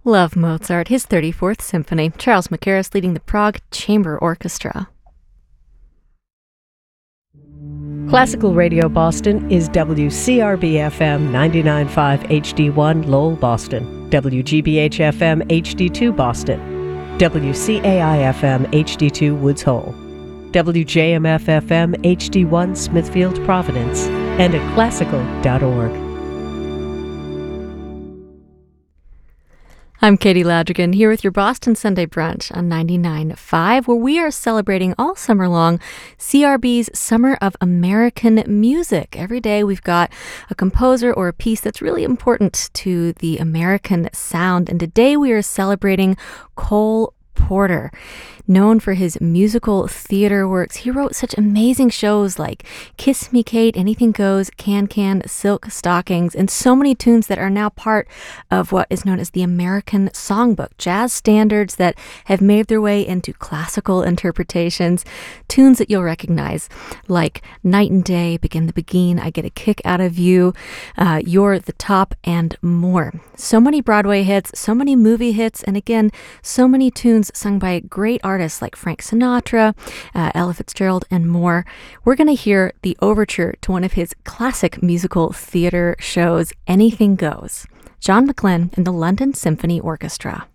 Love Mozart, his 34th Symphony. Charles Mackerras leading the Prague Chamber Orchestra. Classical Radio Boston is WCRB-FM 99.5 HD1 Lowell, Boston, WGBH-FM HD2 Boston, WCAI-FM HD2 Woods Hole, WJMF-FM HD1 Smithfield, Providence, and at classical.org. I'm Katie Ladrigan here with your Boston Sunday Brunch on 99.5, where we are celebrating all summer long CRB's Summer of American Music. Every day we've got a composer or a piece that's really important to the American sound, and today we are celebrating Cole Porter. Known for his musical theater works, he wrote such amazing shows like Kiss Me Kate, Anything Goes, Can, Silk Stockings, and so many tunes that are now part of what is known as the American Songbook, jazz standards that have made their way into classical interpretations, tunes that you'll recognize like Night and Day, Begin the Begin, I Get a Kick Out of You, You're the Top, and more. So many Broadway hits, so many movie hits, and again, so many tunes sung by great artists like Frank Sinatra, Ella Fitzgerald, and more. We're going to hear the overture to one of his classic musical theater shows, Anything Goes. John McLean and the London Symphony Orchestra.